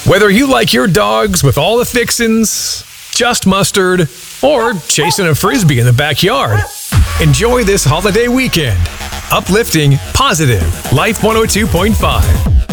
Whether you like your dogs with all the fixins, just mustard, or chasing a frisbee in the backyard, enjoy this holiday weekend. Uplifting, positive, Life 102.5.